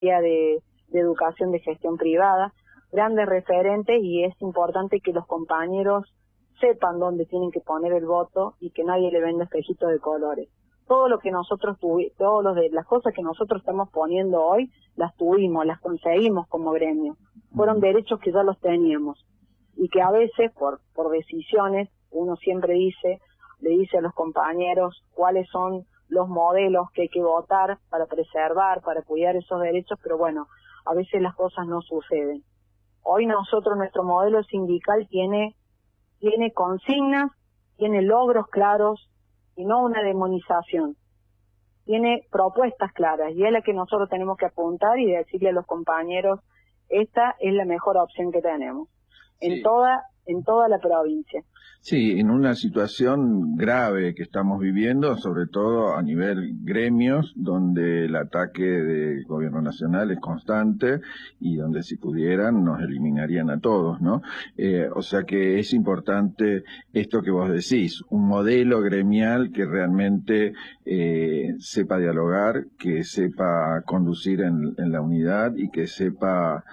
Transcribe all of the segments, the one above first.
de educación de gestión privada, grandes referentes, y es importante que los compañeros sepan dónde tienen que poner el voto y que nadie le venda espejitos de colores. Todo lo que nosotros las cosas que nosotros estamos poniendo hoy, las tuvimos, las conseguimos como gremio. Fueron derechos que ya los teníamos. Y que a veces, por decisiones, uno siempre le dice a los compañeros cuáles son los modelos que hay que votar para preservar, para cuidar esos derechos, pero bueno, a veces las cosas no suceden. Hoy nuestro modelo sindical tiene consignas, tiene logros claros y no una demonización. Tiene propuestas claras y es la que nosotros tenemos que apuntar y decirle a los compañeros, esta es la mejor opción que tenemos en toda la provincia. Sí, en una situación grave que estamos viviendo, sobre todo a nivel gremios, donde el ataque del gobierno nacional es constante y donde si pudieran nos eliminarían a todos, ¿no? O sea que es importante esto que vos decís, un modelo gremial que realmente sepa dialogar, que sepa conducir en la unidad y que sepa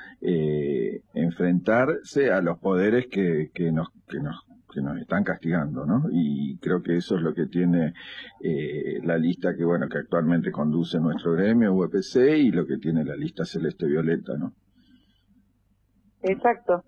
enfrentarse a los poderes que nos están castigando, ¿no? Y creo que eso es lo que tiene la lista que actualmente conduce nuestro gremio, UPC, y lo que tiene la lista Celeste Violeta, ¿no? Exacto.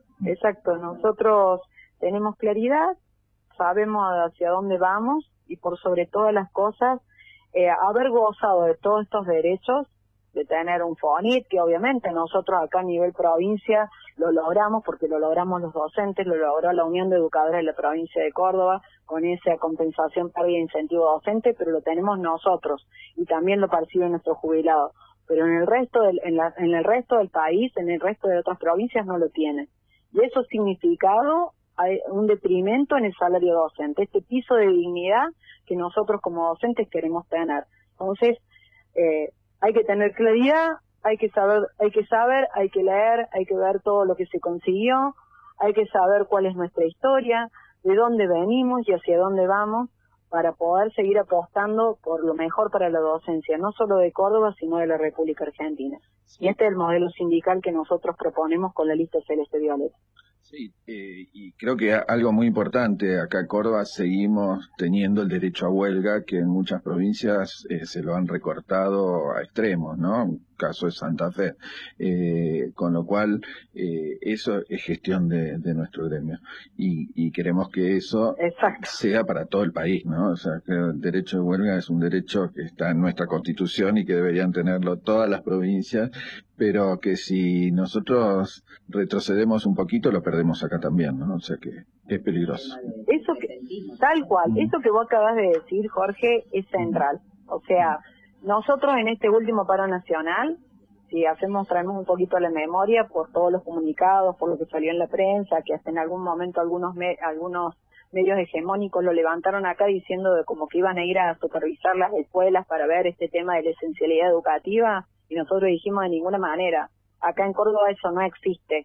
Nosotros tenemos claridad, sabemos hacia dónde vamos y por sobre todas las cosas, haber gozado de todos estos derechos, de tener un FONIT, que obviamente nosotros acá a nivel provincia lo logramos, porque lo logramos los docentes, lo logró la Unión de Educadores de la provincia de Córdoba, con esa compensación pérdida de incentivo docente, pero lo tenemos nosotros, y también lo perciben nuestros jubilados. Pero en el resto en el resto del país, en el resto de otras provincias no lo tienen. Y eso ha significado un detrimento en el salario docente, este piso de dignidad que nosotros como docentes queremos tener. Entonces, hay que tener claridad, hay que saber, hay que leer, hay que ver todo lo que se consiguió, hay que saber cuál es nuestra historia, de dónde venimos y hacia dónde vamos, para poder seguir apostando por lo mejor para la docencia, no solo de Córdoba, sino de la República Argentina. Sí. Y este es el modelo sindical que nosotros proponemos con la lista Celeste Violeta. Sí, y creo que algo muy importante, acá en Córdoba seguimos teniendo el derecho a huelga, que en muchas provincias se lo han recortado a extremos, ¿no? Un caso de Santa Fe, con lo cual eso es gestión de nuestro gremio, y queremos que eso sea para todo el país, ¿no? O sea, que el derecho de huelga es un derecho que está en nuestra Constitución y que deberían tenerlo todas las provincias, pero que si nosotros retrocedemos un poquito lo perdemos acá también, ¿no? O sea que es peligroso. Tal cual, eso que vos acabas de decir, Jorge, es central. O sea, nosotros en este último paro nacional, si traemos un poquito la memoria por todos los comunicados, por lo que salió en la prensa, que hasta en algún momento algunos medios hegemónicos lo levantaron acá diciendo de como que iban a ir a supervisar las escuelas para ver este tema de la esencialidad educativa, y nosotros dijimos de ninguna manera, acá en Córdoba eso no existe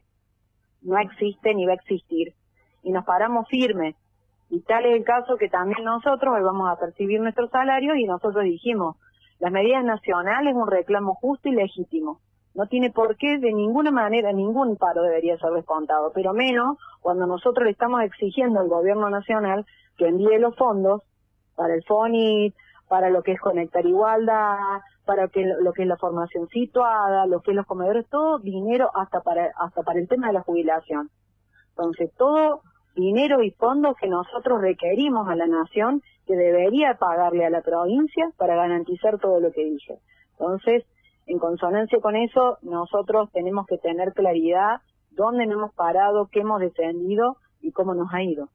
ni va a existir, y nos paramos firmes, y tal es el caso que también nosotros hoy vamos a percibir nuestros salarios, y nosotros dijimos, las medidas nacionales es un reclamo justo y legítimo, no tiene por qué de ninguna manera, ningún paro debería ser descontado, pero menos cuando nosotros le estamos exigiendo al gobierno nacional que envíe los fondos para el FONIT, para lo que es Conectar Igualdad, para lo que es la formación situada, lo que es los comedores, todo dinero hasta para el tema de la jubilación. Entonces, todo dinero y fondos que nosotros requerimos a la nación, que debería pagarle a la provincia para garantizar todo lo que dije. Entonces, en consonancia con eso, nosotros tenemos que tener claridad dónde nos hemos parado, qué hemos defendido y cómo nos ha ido.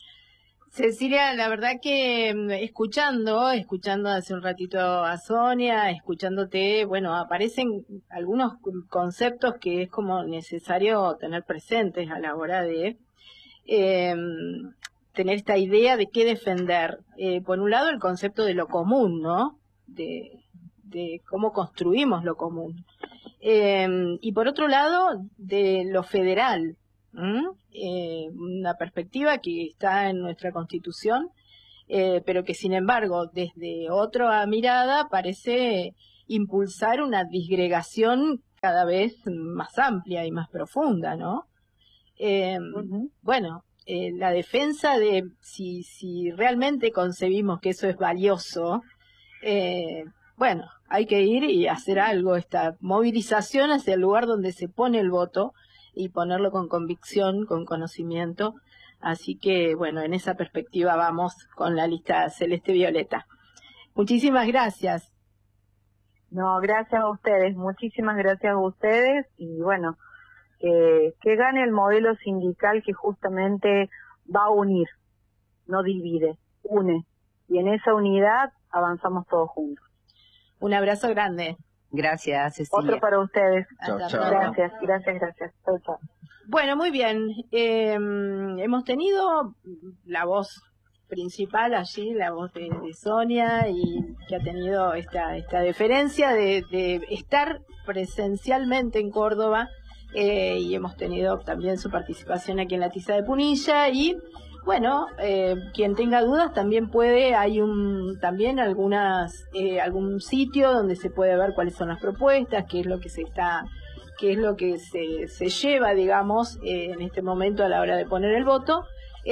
Cecilia, la verdad que escuchando hace un ratito a Sonia, escuchándote, bueno, aparecen algunos conceptos que es como necesario tener presentes a la hora de tener esta idea de qué defender. Por un lado, el concepto de lo común, ¿no? De cómo construimos lo común. Y por otro lado, de lo federal. Una perspectiva que está en nuestra Constitución, pero que sin embargo desde otra mirada parece impulsar una disgregación cada vez más amplia y más profunda, ¿no? Bueno, la defensa de si realmente concebimos que eso es valioso, bueno, hay que ir y hacer algo, esta movilización hacia el lugar donde se pone el voto y ponerlo con convicción, con conocimiento. Así que, bueno, en esa perspectiva vamos con la lista Celeste Violeta. Muchísimas gracias. No, gracias a ustedes, muchísimas gracias a ustedes y bueno, que gane el modelo sindical que justamente va a unir, no divide, une. Y en esa unidad avanzamos todos juntos. Un abrazo grande. Gracias, Cecilia. Otro para ustedes. Chao, chao. Gracias. Chao, chao. Bueno, muy bien. Hemos tenido la voz principal allí, la voz de Sonia, y que ha tenido esta deferencia de estar presencialmente en Córdoba, y hemos tenido también su participación aquí en la Tiza de Punilla. Y bueno, quien tenga dudas también puede, hay también algún sitio donde se puede ver cuáles son las propuestas, qué es lo que se lleva, digamos, en este momento a la hora de poner el voto.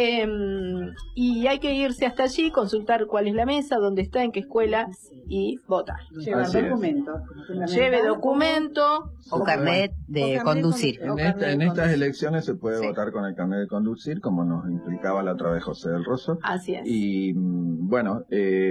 Y hay que irse hasta allí, consultar cuál es la mesa, dónde está, en qué escuela, y votar. Llevar documento. Lleve documento o carnet de conducir. En estas elecciones se puede votar con el carnet de conducir, como nos implicaba la otra vez José del Rosso. Así es. Y bueno,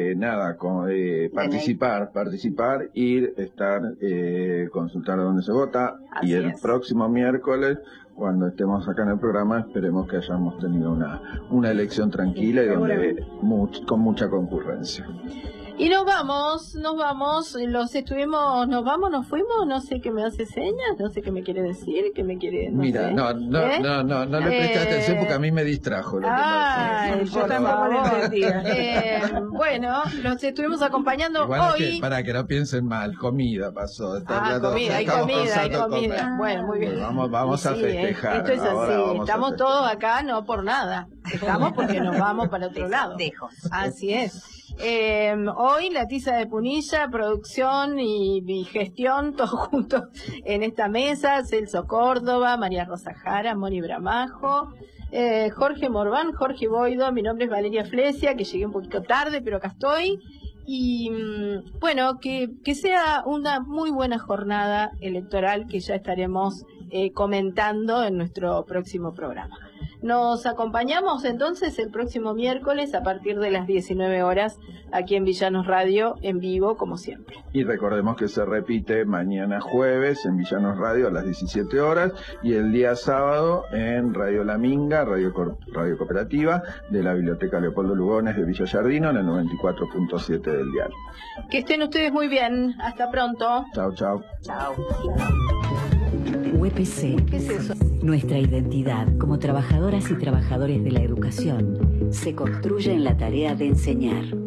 participar, ir, estar, consultar dónde se vota. Así y el es. próximo miércoles, cuando estemos acá en el programa, esperemos que hayamos tenido una elección tranquila y donde con mucha concurrencia. Y nos vamos, nos fuimos, no sé qué me hace señas, no sé qué me quiere decir, qué me quiere, no Mira, sé. no le presté atención porque a mí me distrajo. Por favor. Bueno, los estuvimos acompañando hoy. Para que no piensen mal, comida pasó. Hay comida. Bueno, muy bien. Vamos a festejar. Esto es así, estamos todos acá no por nada, estamos porque nos vamos para otro lado. Así es. Hoy la Tiza de Punilla, producción y gestión, todos juntos en esta mesa: Celso Córdoba, María Rosa Jara, Moni Bramajo, Jorge Morván, Jorge Boido. Mi nombre es Valeria Flesia, que llegué un poquito tarde, pero acá estoy. Y bueno, que sea una muy buena jornada electoral, que ya estaremos comentando en nuestro próximo programa. Nos acompañamos entonces el próximo miércoles a partir de las 19 horas aquí en Villanos Radio, en vivo, como siempre. Y recordemos que se repite mañana jueves en Villanos Radio a las 17 horas y el día sábado en Radio La Minga, Radio Cooperativa de la Biblioteca Leopoldo Lugones de Villa Giardino, en el 94.7 del dial. Que estén ustedes muy bien. Hasta pronto. Chao, chao. Chao. UPC. ¿Qué es eso? Nuestra identidad como trabajadoras y trabajadores de la educación se construye en la tarea de enseñar.